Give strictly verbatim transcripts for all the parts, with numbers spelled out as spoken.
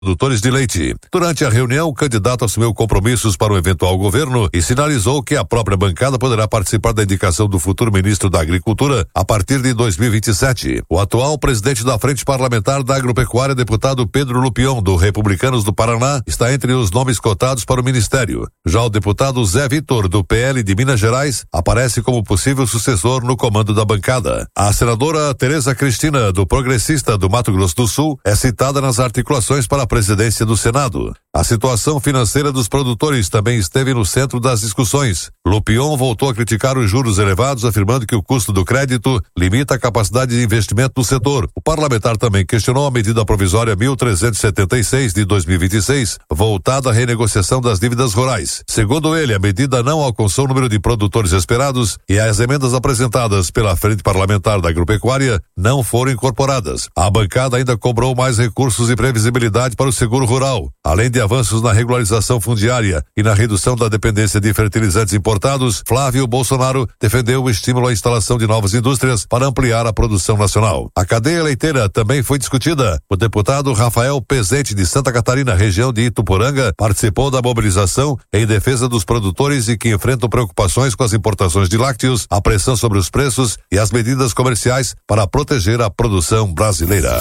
produtores de leite. Durante a reunião, o candidato assumiu compromissos para o eventual governo e sinalizou que a própria bancada poderá participar da indicação do futuro ministro da Agricultura a partir de dois mil e vinte e sete. O atual presidente da Frente Parlamentar da Agropecuária, deputado Pedro Lupion, do Republicanos do Paraná, está entre os nomes cotados para o ministério. Já o deputado Zé Vitor, do P L de Minas Gerais, aparece como possível sucessor no comando da bancada. A senadora Tereza Cristina, do Progressista do Mato Grosso do Sul, é citada nas articulações para a presidência do Senado. A situação financeira dos produtores também esteve no centro das discussões. Lupion voltou a criticar os juros elevados, afirmando que o custo do crédito limita a capacidade de investimento do setor. O parlamentar também questionou a medida provisória mil trezentos e setenta e seis de dois mil e vinte e seis, voltada à renegociação das dívidas rurais. Segundo ele, a medida não alcançou o número de produtores esperados e as emendas apresentadas pela Frente Parlamentar da Agropecuária não foram incorporadas. A bancada ainda cobrou mais recursos e previsibilidade para o seguro rural, além de avanços na regularização fundiária e na redução da dependência de fertilizantes importados. Flávio Bolsonaro defendeu o estímulo à instalação de novas indústrias para ampliar a produção nacional. A cadeia leiteira também foi discutida. O deputado Rafael Pezente, de Santa Catarina, região de Ituporanga, participou da mobilização em defesa dos produtores e que enfrentam preocupações com as importações de lácteos, a pressão sobre os preços e as medidas comerciais para proteger a produção brasileira.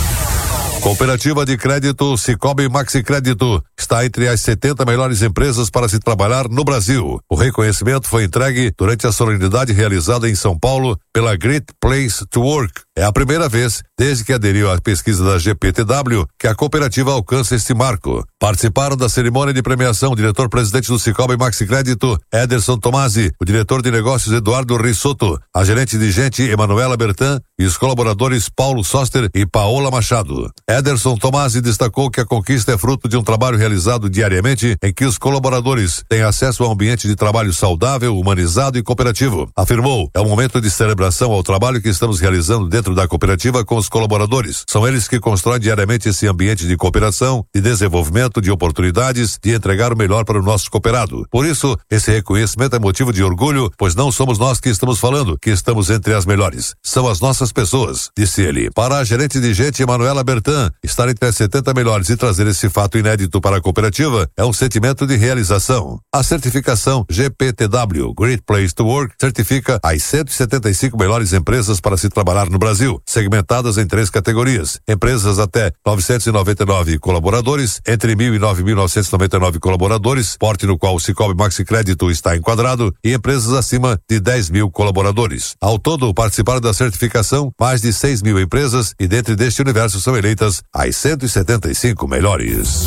Cooperativa de Crédito Sicoob Maxi Crédito está entre as setenta melhores empresas para se trabalhar no Brasil. O reconhecimento foi entregue durante a solenidade realizada em São Paulo pela Great Place to Work. É a primeira vez, desde que aderiu à pesquisa da G P T W, que a cooperativa alcança este marco. Participaram da cerimônia de premiação o diretor-presidente do Sicoob Maxi Crédito, Ederson Tomasi, o diretor de negócios Eduardo Risotto, a gerente de gente Emanuela Bertan e os colaboradores Paulo Soster e Paola Machado. Ederson Tomasi destacou que a conquista é fruto de um trabalho realizado diariamente em que os colaboradores têm acesso a um ambiente de trabalho saudável, humanizado e cooperativo. Afirmou, é um momento de celebração ao trabalho que estamos realizando dentro da cooperativa com os colaboradores. São eles que constroem diariamente esse ambiente de cooperação, de desenvolvimento, de oportunidades, de entregar o melhor para o nosso cooperado. Por isso, esse reconhecimento é motivo de orgulho, pois não somos nós que estamos falando, que estamos entre as melhores. São as nossas pessoas, disse ele. Para a gerente de gente Emanuela Bertan, estar entre as setenta melhores e trazer esse fato inédito para a cooperativa é um sentimento de realização. A certificação G P T W, Great Place to Work, certifica as cento e setenta e cinco melhores empresas para se trabalhar no Brasil, segmentadas em três categorias: empresas até novecentos e noventa e nove colaboradores, entre mil e nove mil novecentos e noventa e nove colaboradores, porte no qual o Sicoob Maxi Crédito está enquadrado, e empresas acima de dez mil colaboradores. Ao todo, participaram da certificação mais de seis mil empresas e dentre deste universo são eleitas as cento e setenta e cinco melhores.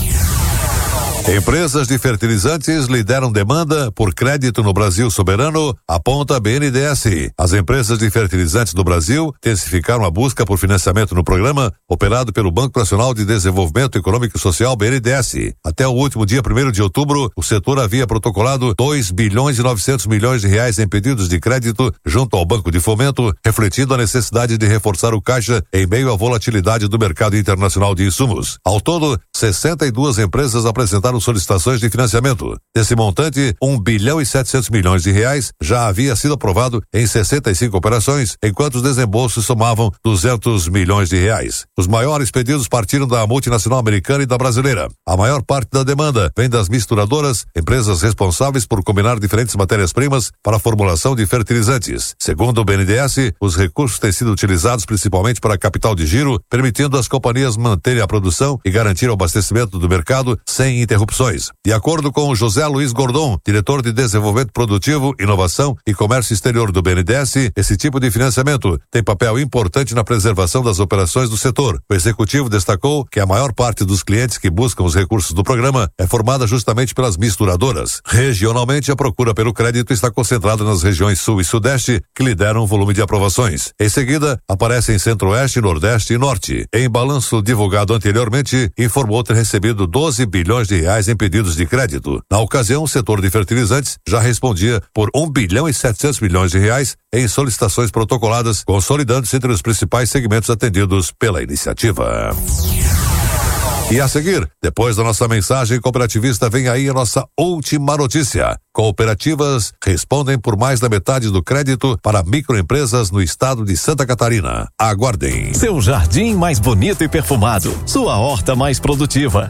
Empresas de fertilizantes lideram demanda por crédito no Brasil soberano, aponta a B N D E S. As empresas de fertilizantes do Brasil intensificaram a busca por financiamento no programa operado pelo Banco Nacional de Desenvolvimento Econômico e Social, B N D E S. Até o último dia primeiro de outubro, o setor havia protocolado dois bilhões e novecentos milhões de reais em pedidos de crédito junto ao Banco de Fomento, refletindo a necessidade de reforçar o caixa em meio à volatilidade do mercado internacional de insumos. Ao todo, sessenta e duas empresas apresentaram solicitações de financiamento. Desse montante, um bilhão e setecentos milhões de reais já havia sido aprovado em sessenta e cinco operações, enquanto os desembolsos somavam duzentos milhões de reais. Os maiores pedidos partiram da multinacional americana e da brasileira. A maior parte da demanda vem das misturadoras, empresas responsáveis por combinar diferentes matérias-primas para a formulação de fertilizantes. Segundo o B N D E S, os recursos têm sido utilizados principalmente para capital de giro, permitindo às companhias manterem a produção e garantir o abastecimento do mercado sem interrupções. De acordo com José Luiz Gordon, diretor de Desenvolvimento Produtivo, Inovação e Comércio Exterior do B N D E S, esse tipo de financiamento tem papel importante na preservação das operações do setor. O executivo destacou que a maior parte dos clientes que buscam os recursos do programa é formada justamente pelas misturadoras. Regionalmente, a procura pelo crédito está concentrada nas regiões Sul e Sudeste, que lideram o volume de aprovações. Em seguida, aparecem Centro-Oeste, Nordeste e Norte. Em balanço divulgado anteriormente, informou ter recebido doze bilhões de reais em pedidos de crédito. Na ocasião, o setor de fertilizantes já respondia por um bilhão e setecentos milhões de reais em solicitações protocoladas, consolidando-se entre os principais segmentos atendidos pela iniciativa. E a seguir, depois da nossa mensagem cooperativista, vem aí a nossa última notícia. Cooperativas respondem por mais da metade do crédito para microempresas no estado de Santa Catarina. Aguardem. Seu jardim mais bonito e perfumado, sua horta mais produtiva,